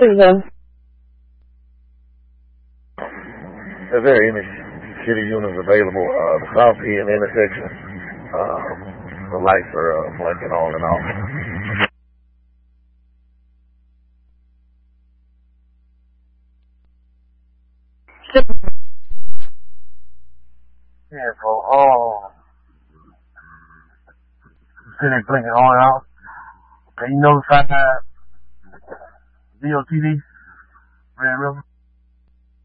Susan. If there are any city units available, the coffee and intersection, the lights are blinking on and off. Yeah, so, sitting there blinking on and off. Can you notify DOTD, Red River?